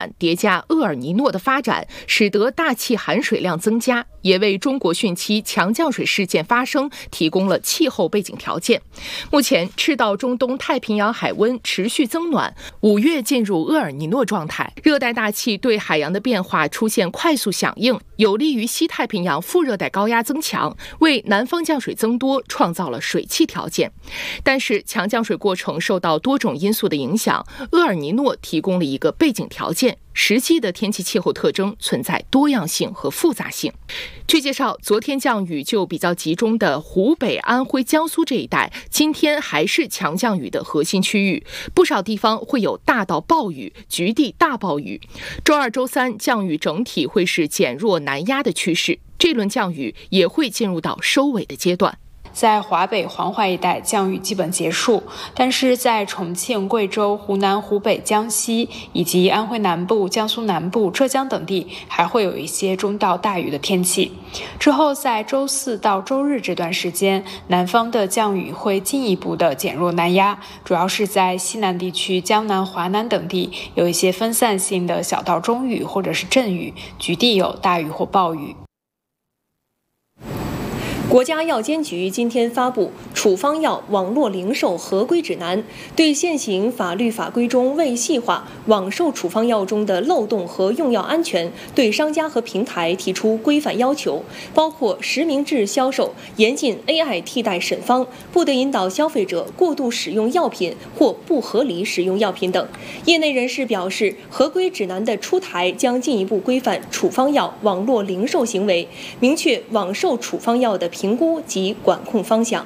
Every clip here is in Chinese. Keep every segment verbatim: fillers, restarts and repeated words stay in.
叠加厄尔尼诺的发展，使得大气含水量增加，也为中国汛期强降水事件发生提供了气候背景条件。目前，赤道中东太平洋海温持续增暖，五月进入厄尔尼诺状态，热带大气对海洋的变化出现快速响应，有利于西太平洋副热带高压增强，为南方降水增多创造了水汽条件。但是，强降水过程受到多种因素的影响，厄尔尼诺提供了一个背景条件。实际的天气气候特征存在多样性和复杂性。据介绍，昨天降雨就比较集中的湖北、安徽、江苏这一带，今天还是强降雨的核心区域，不少地方会有大到暴雨、局地大暴雨。周二、周三降雨整体会是减弱南压的趋势，这轮降雨也会进入到收尾的阶段。 在华北、黄淮一带降雨基本结束，但是在重庆、贵州、湖南、湖北、江西以及安徽南部、江苏南部、浙江等地还会有一些中到大雨的天气。之后在周四到周日这段时间，南方的降雨会进一步的减弱南压，主要是在西南地区、江南、华南等地有一些分散性的小到中雨或者是阵雨，局地有大雨或暴雨。 国家药监局今天发布《处方药网络零售合规指南》，对现行法律法规中未细化网售处方药中的漏洞和用药安全，对商家和平台提出规范要求，包括实名制销售、严禁 A I 替代审方、不得引导消费者过度使用药品或不合理使用药品等。业内人士表示，合规指南的出台将进一步规范处方药网络零售行为，明确网售处方药的评估及管控方向。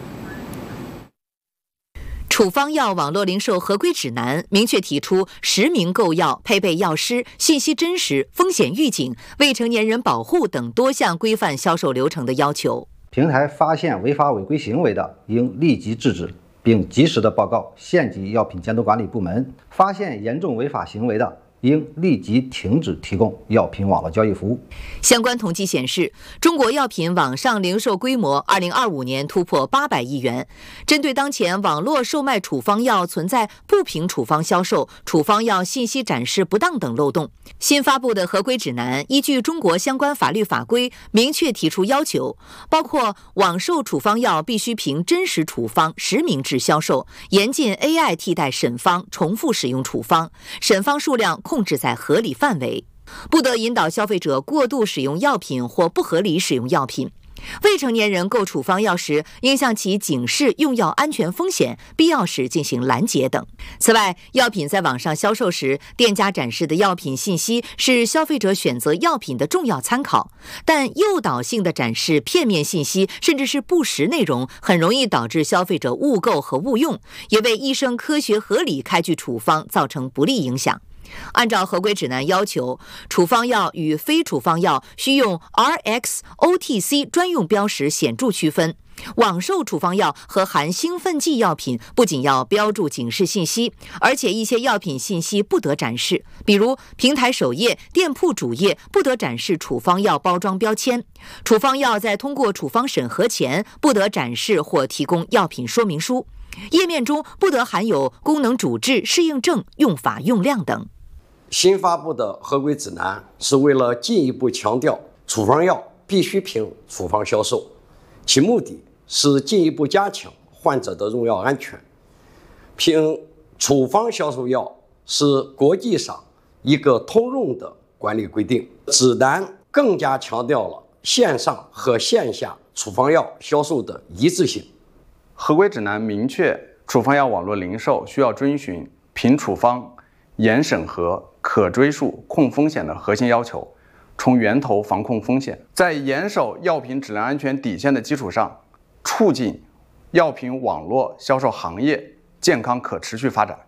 处方药网络零售合规指南明确提出实名购药、配备药师、信息真实、风险预警、未成年人保护等多项规范销售流程的要求。 平台发现违法违规行为的，应立即制止，并及时的报告县级药品监督管理部门；发现严重违法行为的，应立即停止提供药品网络交易服务。 相关统计显示，中国药品网上零售规模二零二五年突破八百亿元。针对当前网络售卖处方药存在不凭处方销售、处方药信息展示不当等漏洞，新发布的合规指南依据中国相关法律法规，明确提出要求，包括网售处方药必须凭真实处方实名制销售，严禁 A I 替代审方、重复使用处方，审方数量控制在合理范围，不得引导消费者过度使用药品或不合理使用药品。未成年人购处方药时，应向其警示用药安全风险，必要时进行拦截等。此外，药品在网上销售时，店家展示的药品信息是消费者选择药品的重要参考，但诱导性的展示片面信息，甚至是不实内容，很容易导致消费者误购和误用，也为医生科学合理开具处方造成不利影响。按照合规指南要求，处方药与非处方药需用 R X、O T C 专用标识显著区分。网售处方药和含兴奋剂药品不仅要标注警示信息，而且一些药品信息不得展示，比如平台首页、店铺主页不得展示处方药包装标签。处方药在通过处方审核前，不得展示或提供药品说明书。页面中不得含有功能主治、适应症、用法用量等。 新发布的合规指南是为了进一步强调处方药必须凭处方销售，其目的是进一步加强患者的用药安全。凭处方销售药是国际上一个通用的管理规定，指南更加强调了线上和线下处方药销售的一致性。 合规指南明确，处方药网络零售需要遵循凭处方、严审核、可追溯、控风险的核心要求，从源头防控风险，在严守药品质量安全底线的基础上，促进药品网络销售行业健康可持续发展。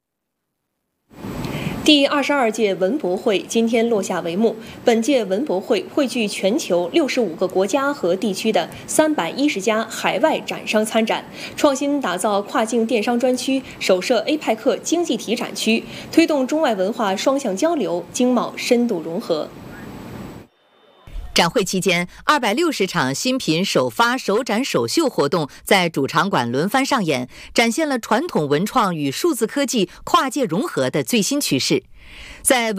第二十二届文博会今天落下帷幕。本届文博会汇聚全球六十五个国家和地区的三百一十家海外展商参展，创新打造跨境电商专区，首设 A P E C 经济体展区，推动中外文化双向交流、经贸深度融合。 展会期间，二百六十场新品首发、首展、首秀活动在主场馆轮番上演，展现了传统文创与数字科技跨界融合的最新趋势。在